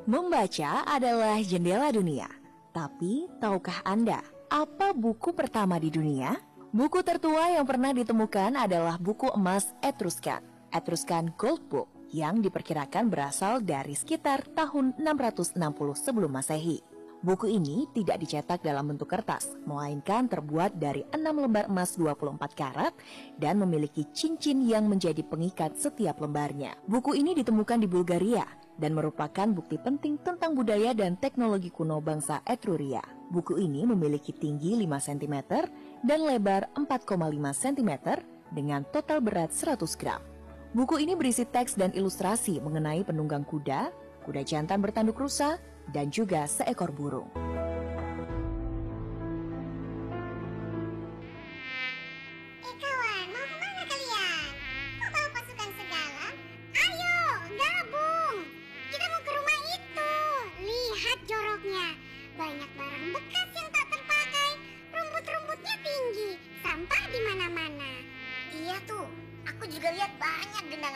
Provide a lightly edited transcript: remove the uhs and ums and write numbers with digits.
Membaca adalah jendela dunia. Tapi, tahukah Anda apa buku pertama di dunia? Buku tertua yang pernah ditemukan adalah buku emas Etruscan, Etruscan Gold Book, yang diperkirakan berasal dari sekitar tahun 660 sebelum Masehi. Buku ini tidak dicetak dalam bentuk kertas, melainkan terbuat dari 6 lembar emas 24 karat dan memiliki cincin yang menjadi pengikat setiap lembarnya. Buku ini ditemukan di Bulgaria dan merupakan bukti penting tentang budaya dan teknologi kuno bangsa Etruria. Buku ini memiliki tinggi 5 cm dan lebar 4,5 cm dengan total berat 100 gram. Buku ini berisi teks dan ilustrasi mengenai penunggang kuda, kuda jantan bertanduk rusa, dan juga seekor burung. Kawan, mau kemana kalian? Kok bawa pasukan segala? Ayo, gabung! Kita mau ke rumah itu. Lihat joroknya. Banyak barang bekas yang tak terpakai. Rumput-rumputnya tinggi. Sampah di mana-mana. Iya tuh, aku juga lihat banyak genangan